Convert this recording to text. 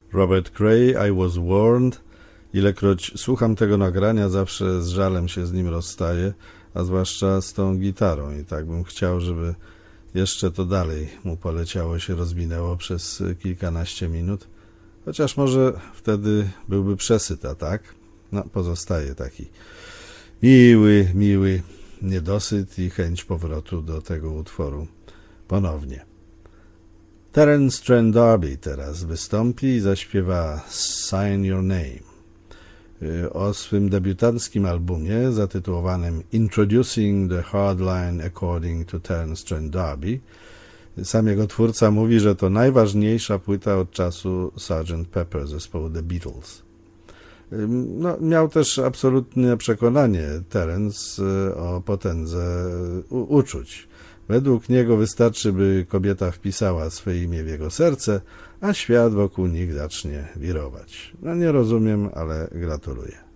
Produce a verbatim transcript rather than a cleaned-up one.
Robert Cray, I Was Warned. Ilekroć słucham tego nagrania, zawsze z żalem się z nim rozstaję, a zwłaszcza z tą gitarą i tak bym chciał, żeby jeszcze to dalej mu poleciało, się rozwinęło przez kilkanaście minut, chociaż może wtedy byłby przesyt, a tak? No, pozostaje taki miły, miły niedosyt i chęć powrotu do tego utworu ponownie. Terence Trent D'Arby teraz wystąpi i zaśpiewa Sign Your Name. O swym debiutanckim albumie zatytułowanym Introducing the Hardline According to Terence Trent D'Arby sam jego twórca mówi, że to najważniejsza płyta od czasu sergeant Pepper zespołu The Beatles. No, miał też absolutne przekonanie Terence o potędze u- uczuć. Według niego wystarczy, by kobieta wpisała swoje imię w jego serce, a świat wokół nich zacznie wirować. No nie rozumiem, ale gratuluję.